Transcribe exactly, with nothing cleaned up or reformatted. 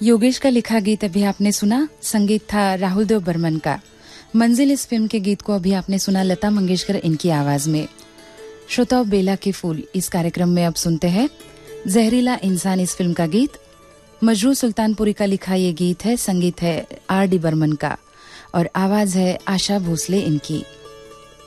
योगेश का लिखा गीत अभी आपने सुना, संगीत था राहुल देव बर्मन का। मंजिल इस फिल्म के गीत को अभी आपने सुना लता मंगेशकर इनकी आवाज में। श्रोताओं, बेला के फूल इस कार्यक्रम में अब सुनते हैं जहरीला इंसान इस फिल्म का गीत। मजरू सुल्तानपुरी का लिखा ये गीत है, संगीत है आर डी बर्मन का और आवाज है आशा भोसले इनकी।